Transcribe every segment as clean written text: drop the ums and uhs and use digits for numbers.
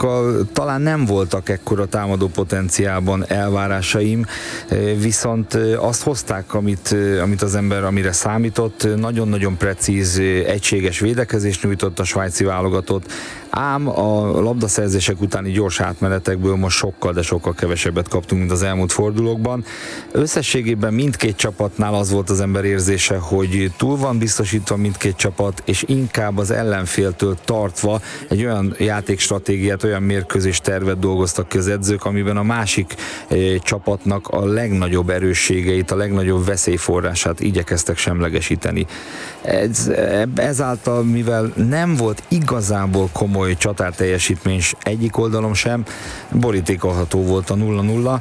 Svájciakkal talán nem voltak ekkora támadó potenciálban elvárásaim, viszont azt hozták, amit az ember, amire számított, nagyon-nagyon precíz, egységes védekezést nyújtott a svájci válogatott, ám a labdaszerzések utáni gyors átmenetekből most sokkal, de sokkal kevesebbet kaptunk, mint az elmúlt fordulókban. Összességében mindkét csapatnál az volt az ember érzése, hogy túl van biztosítva mindkét csapat, és inkább az ellenféltől tartva egy olyan játékstratégiát, olyan mérkőzés tervet dolgoztak ki az edzők, amiben a másik csapatnak a legnagyobb erősségeit, a legnagyobb veszélyforrását igyekeztek semlegesíteni. Ezáltal, mivel nem volt igazából komoly csatárteljesítmény egyik oldalon sem, borítékolható volt a 0-0.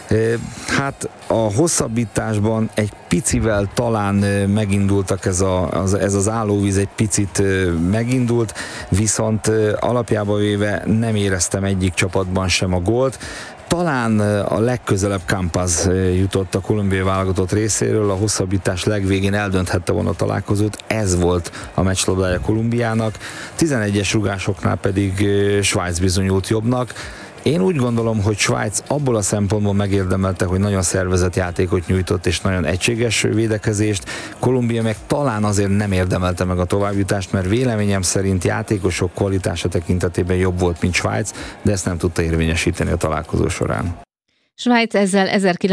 Hát a hosszabbításban egy picivel talán megindultak, ez az állóvíz egy picit megindult, viszont alapjában véve nem éreztem egyik csapatban sem a gólt. Talán a legközelebb Campaz jutott a kolumbiai válogatott részéről, a hosszabbítás legvégén eldönthette volna a találkozót, ez volt a meccslabdája Kolumbiának, 11-es rugásoknál pedig Svájc bizonyult jobbnak. Én úgy gondolom, hogy Svájc abból a szempontból megérdemelte, hogy nagyon szervezett játékot nyújtott és nagyon egységes védekezést. Kolumbia meg talán azért nem érdemelte meg a továbbjutást, mert véleményem szerint játékosok kvalitása tekintetében jobb volt, mint Svájc, de ezt nem tudta érvényesíteni a találkozó során. Svájc ezzel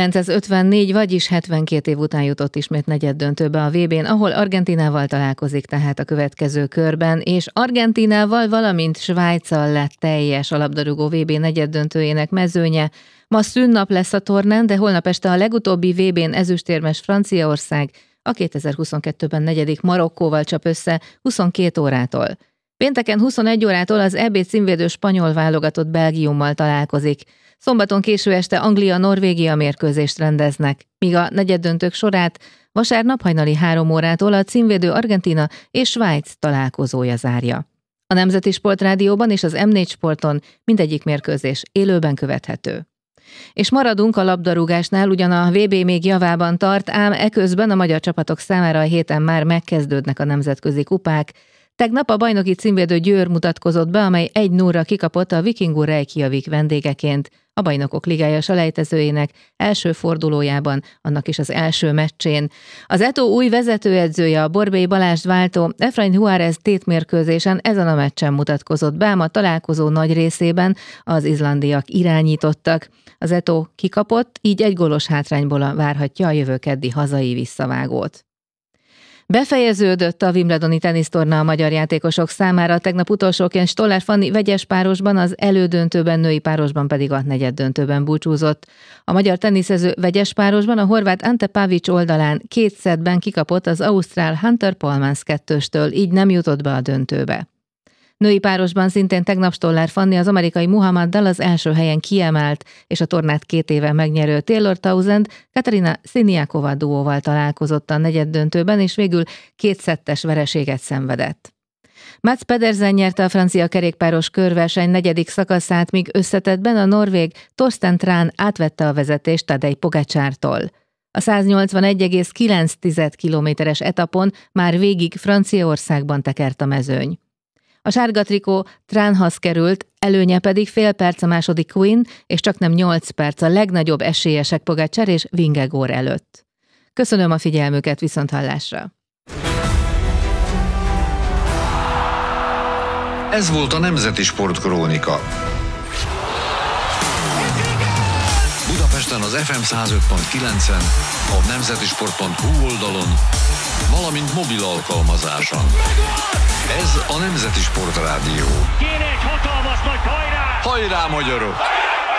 1954, vagyis 72 év után jutott ismét negyeddöntőbe a VB-n, ahol Argentínával találkozik tehát a következő körben, és Argentínával, valamint Svájccal lett teljes a labdarúgó VB negyeddöntőjének mezőnye. Ma szünnap lesz a tornán, de holnap este a legutóbbi VB-n ezüstérmes Franciaország a 2022-ben negyedik Marokkóval csap össze 22 órától. Pénteken 21 órától az EB címvédő spanyol válogatott Belgiummal találkozik. Szombaton késő este Anglia-Norvégia mérkőzést rendeznek, míg a negyeddöntők sorát vasárnap hajnali 3 órától a címvédő Argentína és Svájc találkozója zárja. A Nemzeti Sportrádióban és az M4 Sporton mindegyik mérkőzés élőben követhető. És maradunk a labdarúgásnál, ugyan a VB még javában tart, ám eközben a magyar csapatok számára a héten már megkezdődnek a nemzetközi kupák. Tegnap a bajnoki címvédő Győr mutatkozott be, amely 1-0-ra kikapott a Vikingur Reykjavik vendégeként a Bajnokok Ligája selejtezőjének első fordulójában, annak is az első meccsén. Az Eto új vezetőedzője, a Borbély Balást váltó Efrain Juárez tétmérkőzésen ezen a meccsen mutatkozott be, ám a találkozó nagy részében az izlandiak irányítottak. Az Eto kikapott, így egy gólos hátrányból várhatja a jövő keddi hazai visszavágót. Befejeződött a wimbledoni tenisztorna a magyar játékosok számára, tegnap utolsóként Stoller Fanni vegyes párosban, az elődöntőben, női párosban pedig a negyeddöntőben búcsúzott. A magyar teniszező vegyes párosban a horvát Ante Pavic oldalán 2 szettben kikapott az ausztrál Hunter Polmans 2-től, így nem jutott be a döntőbe. Női párosban szintén tegnap Stoller Fanni az amerikai Muhammaddal az első helyen kiemelt, és a tornát 2 éve megnyerő Taylor Townsend Katarina Siniakova duóval találkozott a negyeddöntőben, és végül 2 szettes vereséget szenvedett. Mats Pedersen nyerte a francia kerékpáros körverseny 4. szakaszát, míg összetettben a norvég Torsten Tran átvette a vezetést Tadej Pogačartól. A 181,9 kilométeres etapon már végig Franciaországban tekert a mezőny. A sárga trikó Tranhoz került, előnye pedig fél perc a második Quinn, és csaknem 8 perc a legnagyobb esélyesek Pogačar és Vingegaard előtt. Köszönöm a figyelmüket, viszonthallásra! Ez volt a Nemzeti Sportkrónika. Budapesten az FM 105.9-en, a nemzetisport.hu oldalon, valamint mobil alkalmazáson. Ez a Nemzeti Sportrádió. Kéne egy hatalmas nagy hajrá! Hajrá, magyarok!